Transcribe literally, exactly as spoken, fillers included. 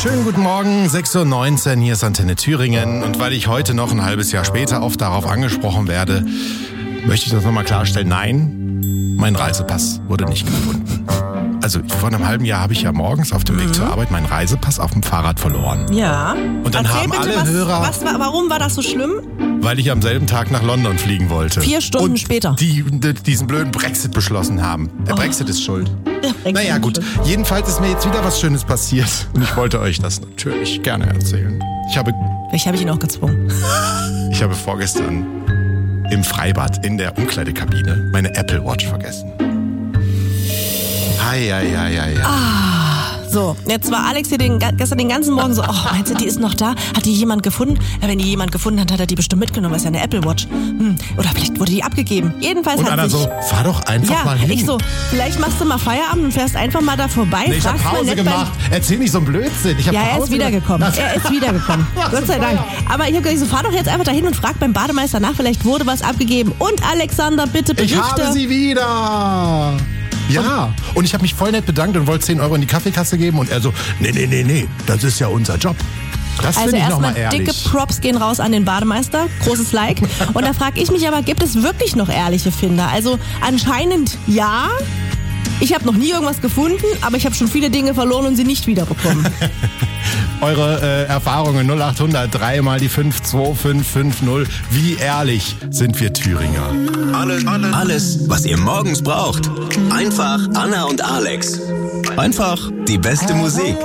Schönen guten Morgen, sechs Uhr neunzehn, hier ist Antenne Thüringen. Und weil ich heute noch ein halbes Jahr später oft darauf angesprochen werde, möchte ich das nochmal klarstellen. Nein, mein Reisepass wurde nicht gefunden. Also vor einem halben Jahr habe ich ja morgens auf dem Weg mhm. zur Arbeit meinen Reisepass auf dem Fahrrad verloren. Ja. Und dann Erzähl haben bitte, alle was, Hörer... Was, warum war das so schlimm? Weil ich am selben Tag nach London fliegen wollte. Vier Stunden und später. Die, die diesen blöden Brexit beschlossen haben. Der oh. Brexit ist schuld. Brexit naja gut, schuld. Jedenfalls ist mir jetzt wieder was Schönes passiert. Und ich wollte euch das natürlich gerne erzählen. Ich habe... Vielleicht habe ich ihn auch gezwungen. Ich habe vorgestern im Freibad in der Umkleidekabine meine Apple Watch vergessen. Ei, ei, ei, ei, ei. Ah, so, jetzt war Alex hier den, gestern den ganzen Morgen so, oh, meinst du, die ist noch da? Hat die jemand gefunden? Ja, wenn die jemand gefunden hat, hat er die bestimmt mitgenommen, das ist ja eine Apple Watch. Hm, oder vielleicht wurde die abgegeben. Jedenfalls und hat Anna sich... so, fahr doch einfach ja, mal hin. ich so, vielleicht machst du mal Feierabend und fährst einfach mal da vorbei. Nee, ich hab Pause gemacht. Erzähl nicht so einen Blödsinn. Ich hab ja, Pause er ist wiedergekommen. Er ist wiedergekommen. Gott sei Dank. Aber ich habe gesagt, so, fahr doch jetzt einfach dahin und frag beim Bademeister nach, vielleicht wurde was abgegeben. Und Alexander, bitte berichte. Ich habe sie wieder. Ja, und ich habe mich voll nett bedankt und wollte zehn Euro in die Kaffeekasse geben und er so, nee, nee, nee, nee, das ist ja unser Job. Das also finde ich nochmal erstmal ehrlich. Dicke Props gehen raus an den Bademeister, großes Like. Und da frage ich mich aber, gibt es wirklich noch ehrliche Finder? Also anscheinend ja. Ich habe noch nie irgendwas gefunden, aber ich habe schon viele Dinge verloren und sie nicht wiederbekommen. Eure äh, Erfahrungen null acht hundert drei mal die fünf zwei fünf fünf null. Wie ehrlich sind wir Thüringer? Alles, alles, alles, was ihr morgens braucht. Einfach Anna und Alex. Einfach die beste Musik.